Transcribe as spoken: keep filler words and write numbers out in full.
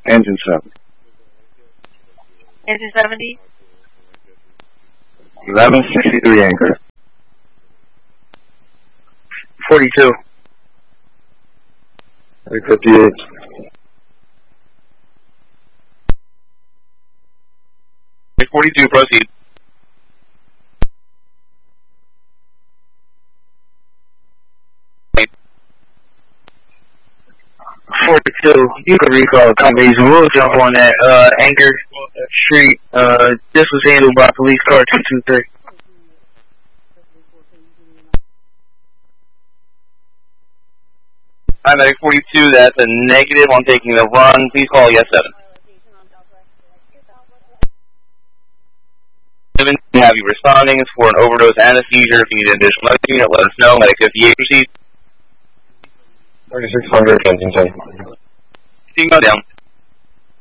Engine seven. Engine seventy. eleven sixty-three anchor. forty-two. three fifty-eight. forty-two, proceed. forty-two, you can recall the companies and we'll jump on that, uh, Anchor Street. Uh, this was handled by police car two two three. I'm at forty-two, that's a negative on taking the run. Please call yes seven. seven, we have you responding. It's for an overdose anesthesia. If you need an additional medical unit, let us know. Medic fifty-eight, proceed. thirty-six hundred, Kensington. See you go down.